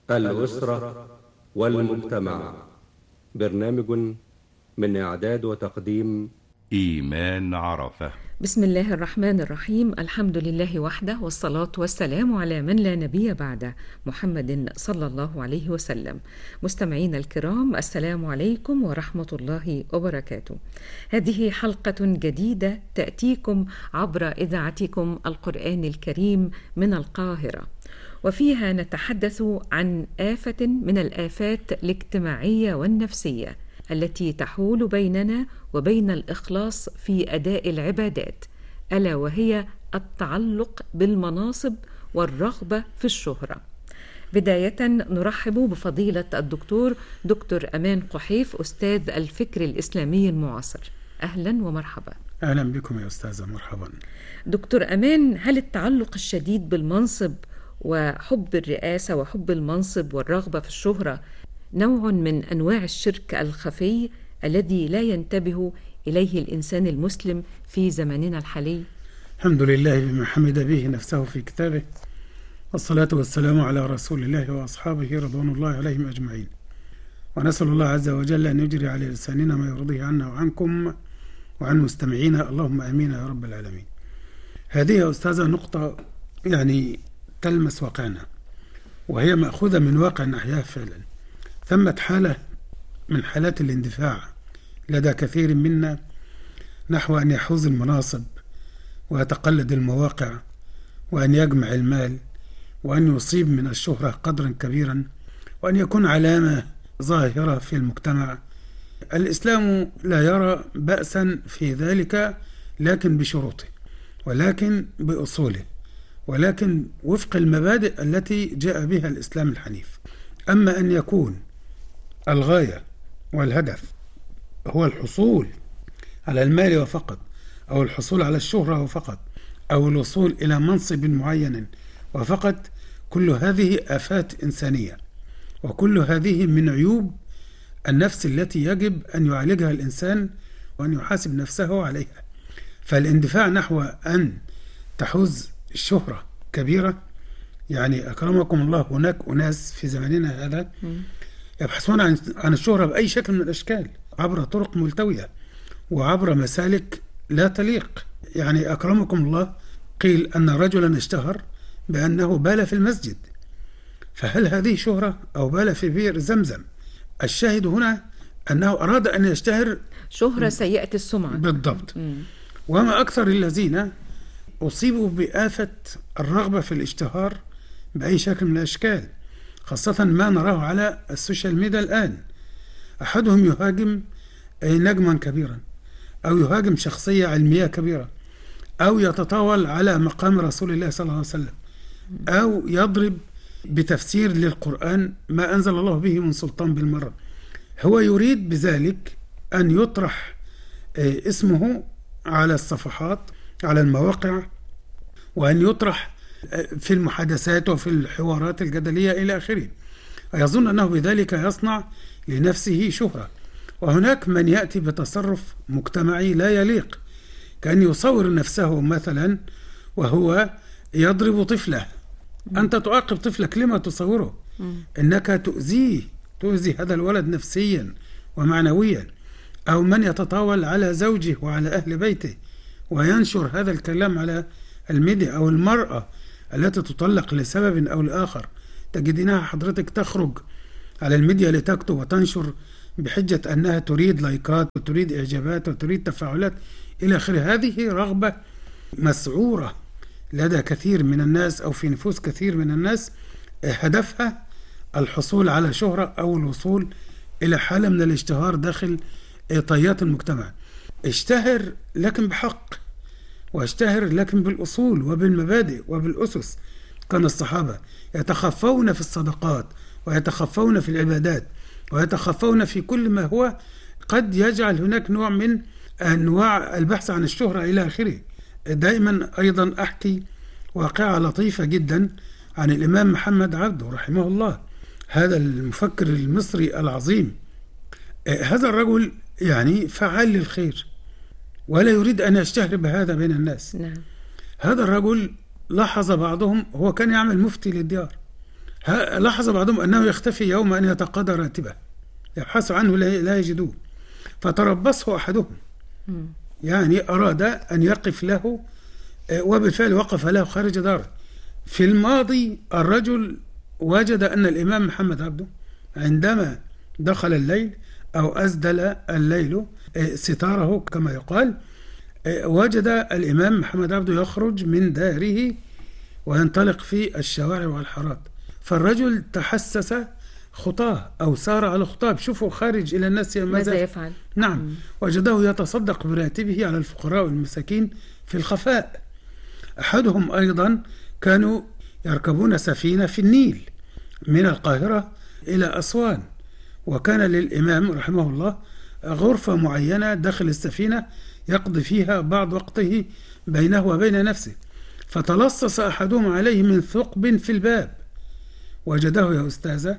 الأسرة والمجتمع. برنامج من إعداد وتقديم إيمان عرفة. بسم الله الرحمن الرحيم. الحمد لله وحده، والصلاة والسلام على من لا نبي بعده، محمد صلى الله عليه وسلم. مستمعين الكرام، السلام عليكم ورحمة الله وبركاته. هذه حلقة جديدة تأتيكم عبر إذاعتكم القرآن الكريم من القاهرة، وفيها نتحدث عن آفة من الآفات الاجتماعية والنفسية التي تحول بيننا وبين الإخلاص في أداء العبادات، ألا وهي التعلق بالمناصب والرغبة في الشهرة. بداية نرحب بفضيلة دكتور أمان قحيف، أستاذ الفكر الإسلامي المعاصر. أهلا ومرحبا. أهلا بكم يا أستاذة، مرحبا. دكتور أمان، هل التعلق الشديد بالمنصب وحب الرئاسة وحب المنصب والرغبة في الشهرة نوع من أنواع الشرك الخفي الذي لا ينتبه إليه الإنسان المسلم في زماننا الحالي؟ الحمد لله بما حمد به نفسه في كتابه، والصلاة والسلام على رسول الله وأصحابه رضوان الله عليهم أجمعين، ونسأل الله عز وجل أن يجري على لساننا ما يرضيه عنا وعنكم وعن مستمعينا، اللهم آمين يا رب العالمين. هذه يا أستاذة نقطة تلمس واقعنا، وهي مأخوذة من واقع نحياه فعلا. ثمة حالة من حالات الاندفاع لدى كثير منا نحو أن يحوز المناصب ويتقلد المواقع وأن يجمع المال وأن يصيب من الشهرة قدرا كبيرا وأن يكون علامة ظاهرة في المجتمع. الإسلام لا يرى بأسا في ذلك، لكن بشروطه ولكن بأصوله، ولكن وفق المبادئ التي جاء بها الإسلام الحنيف. أما أن يكون الغاية والهدف هو الحصول على المال وفقط، أو الحصول على الشهرة وفقط، أو الوصول إلى منصب معين وفقط، كل هذه آفات إنسانية، وكل هذه من عيوب النفس التي يجب أن يعالجها الإنسان وأن يحاسب نفسه عليها. فالاندفاع نحو أن تحوز الشهرة كبيرة، يعني أكرمكم الله، هناك أناس في زماننا هذا يبحثون عن الشهرة بأي شكل من الأشكال، عبر طرق ملتوية وعبر مسالك لا تليق. يعني أكرمكم الله، قيل أن رجلا اشتهر بأنه بال في المسجد، فهل هذه شهرة أو بال في بئر زمزم؟ الشاهد هنا أنه أراد أن يشتهر شهرة سيئة السمعة بالضبط. وما أكثر الذين أصيبوا بآفة الرغبة في الاشتهار بأي شكل من الأشكال، خاصة ما نراه على السوشيال ميديا الآن. أحدهم يهاجم نجما كبيرا، أو يهاجم شخصية علمية كبيرة، أو يتطاول على مقام رسول الله صلى الله عليه وسلم، أو يضرب بتفسير للقرآن ما أنزل الله به من سلطان بالمرة. هو يريد بذلك أن يطرح اسمه على الصفحات، على المواقع، وأن يطرح في المحادثات وفي الحوارات الجدلية إلى آخره، ويظن أنه بذلك يصنع لنفسه شهرة. وهناك من يأتي بتصرف مجتمعي لا يليق، كأن يصور نفسه مثلا وهو يضرب طفله. أنت تعاقب طفلك، لما تصوره؟ إنك تؤذي هذا الولد نفسيا ومعنويا. أو من يتطاول على زوجه وعلى أهل بيته وينشر هذا الكلام على الميديا، أو المرأة التي تطلق لسبب أو لآخر، تجدينها حضرتك تخرج على الميديا لتكتب وتنشر بحجة أنها تريد لايكات وتريد إعجابات وتريد تفاعلات إلى آخره. هذه رغبة مسعورة لدى كثير من الناس، أو في نفوس كثير من الناس، هدفها الحصول على شهرة أو الوصول إلى حالة من الاشتهار داخل طيات المجتمع. اشتهر لكن بحق، واشتهر لكن بالأصول وبالمبادئ وبالأسس. كان الصحابة يتخفون في الصدقات، ويتخفون في العبادات، ويتخفون في كل ما هو قد يجعل هناك نوع من أنواع البحث عن الشهرة إلى آخره. دائما أيضا أحكي واقعة لطيفة جدا عن الإمام محمد عبده رحمه الله، هذا المفكر المصري العظيم. هذا الرجل يعني فعال للخير ولا يريد أن يشتهر بهذا بين الناس. نعم. هذا الرجل لاحظ بعضهم، هو كان يعمل مفتي للديار، لاحظ بعضهم أنه يختفي يوم أن يتقاضى راتبه، يبحثوا عنه لا يجدوه، فتربصه أحدهم، يعني أراد أن يقف له، وبالفعل وقف له خارج داره. في الماضي الرجل وجد أن الإمام محمد عبده عندما دخل الليل أو أسدل الليل ستاره كما يقال، وجد الإمام محمد عبده يخرج من داره وينطلق في الشوارع والحارات، فالرجل تحسس خطاه أو سار على خطاه، شوفوا خارج إلى الناس ماذا يفعل؟ نعم، وجده يتصدق براتبه على الفقراء والمساكين في الخفاء. أحدهم أيضا كانوا يركبون سفينة في النيل من القاهرة إلى أسوان، وكان للإمام رحمه الله غرفة معينة داخل السفينة يقضي فيها بعض وقته بينه وبين نفسه، فتلصص أحدهم عليه من ثقب في الباب، وجده يا أستاذة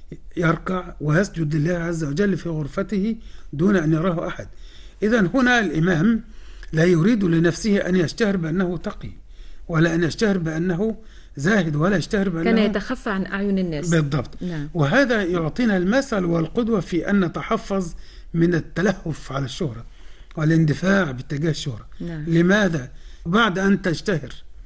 يركع ويسجد لله عز وجل في غرفته دون أن يراه أحد. إذن هنا الإمام لا يريد لنفسه أن يشتهر بأنه تقي، ولا أن يشتهر بأنه زاهد، ولا يشتهر بأنه كان يتخفى عن أعين الناس. بالضبط. نعم. وهذا يعطينا المثل والقدوة في أن نتحفظ من التلهف على الشهرة والاندفاع باتجاه الشهرة. نعم. لماذا؟ بعد أن تشتهر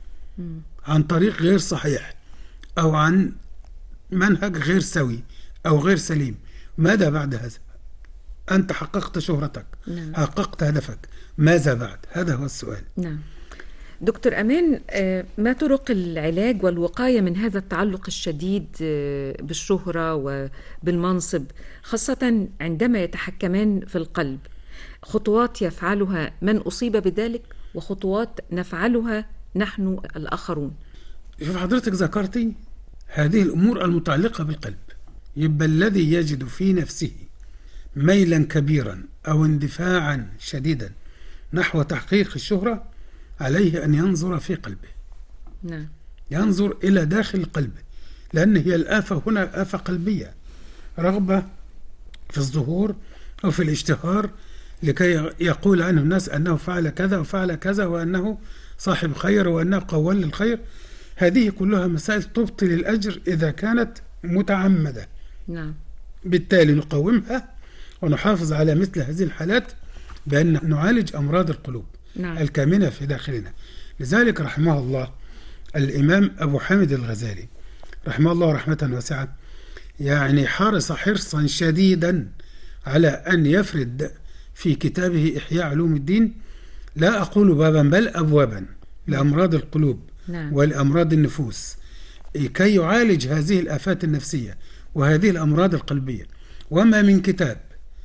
عن طريق غير صحيح أو عن منهج غير سوي أو غير سليم، ماذا بعد هذا؟ أنت حققت شهرتك. نعم. حققت هدفك، ماذا بعد؟ هذا هو السؤال. نعم. دكتور أمان، ما طرق العلاج والوقاية من هذا التعلق الشديد بالشهرة وبالمنصب، خاصة عندما يتحكمان في القلب؟ خطوات يفعلها من أصيب بذلك وخطوات نفعلها نحن الآخرون. شوف حضرتك ذكرتي هذه الأمور المتعلقة بالقلب، يبقى الذي يجد في نفسه ميلا كبيرا أو اندفاعا شديدا نحو تحقيق الشهرة عليه أن ينظر في قلبه. نعم. ينظر إلى داخل قلبه، لأن هي الآفة هنا آفة قلبية، رغبة في الظهور أو في الاشتهار لكي يقول عنه الناس أنه فعل كذا وفعل كذا وأنه صاحب خير وأنه قوال للخير. هذه كلها مسائل تبطل الأجر إذا كانت متعمدة. نعم. بالتالي نقومها ونحافظ على مثل هذه الحالات بأن نعالج أمراض القلوب. نعم. الكامنة في داخلنا. لذلك رحمه الله الإمام أبو حامد الغزالي رحمه الله رحمة واسعة، يعني حرص حرصا شديدا على أن يفرد في كتابه إحياء علوم الدين، لا أقول بابا بل أبوابا لأمراض القلوب. نعم. والأمراض النفوس، كي يعالج هذه الآفات النفسية وهذه الأمراض القلبية. وما من كتاب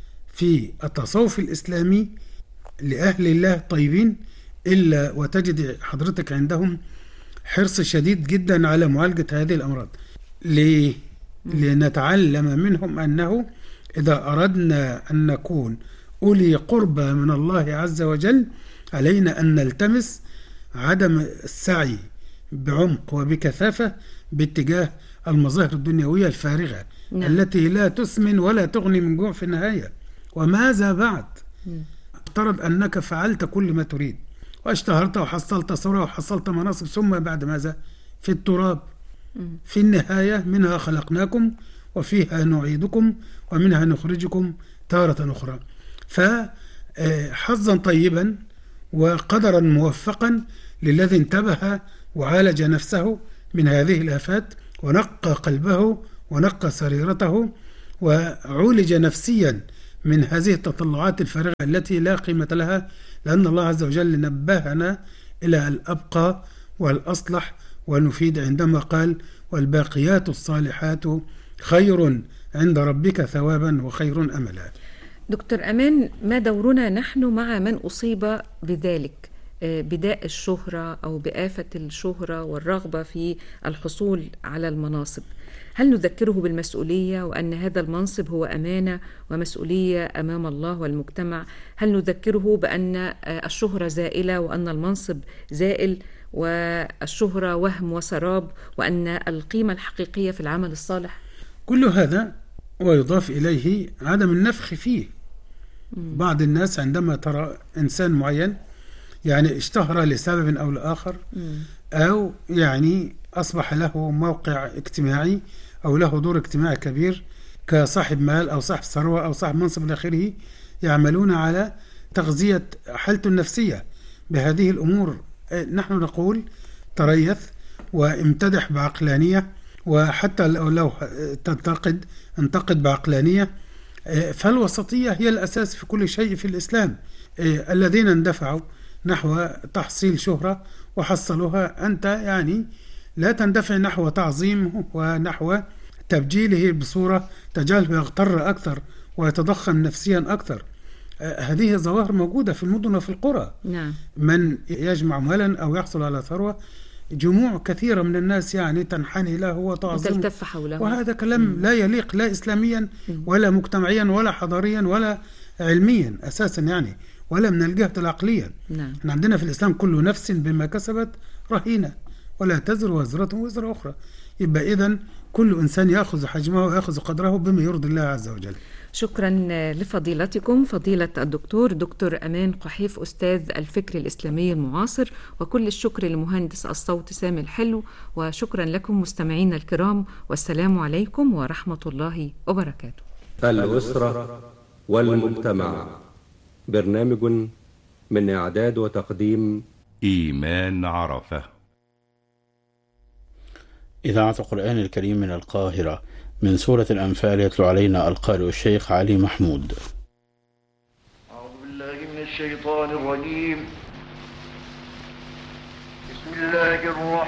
في التصوف الإسلامي لأهل الله الطيبين إلا وتجد حضرتك عندهم حرص شديد جدا على معالجة هذه الأمراض. لنتعلم منهم أنه إذا أردنا أن نكون أولي قربى من الله عز وجل علينا أن نلتمس عدم السعي بعمق وبكثافة باتجاه المظاهر الدنيوية الفارغة. نعم. التي لا تسمن ولا تغني من جوع في النهاية. وماذا بعد؟ افترض أنك فعلت كل ما تريد واشتهرت وحصلت ثروة وحصلت مناصب، ثم بعد ماذا؟ في التراب. في النهاية منها خلقناكم وفيها نعيدكم ومنها نخرجكم تارة أخرى. فحظا طيبا وقدرا موفقا للذي انتبه وعالج نفسه من هذه الآفات ونقى قلبه ونقى سريرته وعولج نفسيا من هذه التطلعات الفارغة التي لا قيمة لها، لأن الله عز وجل نبهنا إلى الأبقى والأصلح والمفيد عندما قال والباقيات الصالحات خير عند ربك ثوابا وخير أملا. دكتور أمان، ما دورنا نحن مع من أصيب بذلك، بداء الشهرة أو بآفة الشهرة والرغبة في الحصول على المناصب؟ هل نذكره بالمسؤولية وأن هذا المنصب هو أمانة ومسؤولية أمام الله والمجتمع؟ هل نذكره بأن الشهرة زائلة وأن المنصب زائل والشهرة وهم وسراب وأن القيمة الحقيقية في العمل الصالح؟ كل هذا ويضاف إليه عدم النفخ فيه. بعض الناس عندما ترى إنسان معين يعني اشتهر لسبب أو لآخر أو يعني أصبح له موقع اجتماعي أو له دور اجتماعي كبير كصاحب مال أو صاحب ثروة أو صاحب منصب إلى آخره، يعملون على تغذية حالته النفسية بهذه الأمور. نحن نقول تريث وامتدح بعقلانية، وحتى لو انتقد بعقلانية، فالوسطية هي الأساس في كل شيء في الإسلام. الذين اندفعوا نحو تحصيل شهرة وحصلوها، أنت يعني لا تندفع نحو تعظيمه ونحو تبجيله بصورة تجعله يغتر أكثر ويتضخم نفسيا أكثر. هذه ظواهر موجودة في المدن وفي القرى. نعم. من يجمع مالا أو يحصل على ثروة، جموع كثيرة من الناس يعني تنحني له وتعظمه وتلتف حوله، وهذا كلام لا يليق لا إسلاميا ولا مجتمعيا ولا حضاريا ولا علميا أساسا يعني، ولا من الجهة العقلية. نعم. احنا عندنا في الإسلام كل نفس بما كسبت رهينة ولا تزر وزرة وزر أخرى. يبقى إذن كل إنسان يأخذ حجمه ويأخذ قدره بما يرضي الله عز وجل. شكرا لفضيلتكم فضيلة الدكتور أمان قحيف أستاذ الفكر الإسلامي المعاصر، وكل الشكر لمهندس الصوت سامي الحلو، وشكرا لكم مستمعينا الكرام، والسلام عليكم ورحمة الله وبركاته. الأسرة والمجتمع، برنامج من إعداد وتقديم إيمان عرفة. إذاعة القرآن الكريم من القاهرة، من سورة الأنفال يتلو علينا القارئ الشيخ علي محمود. أعوذ بالله من الشيطان الرجيم. بسم الله الرحمن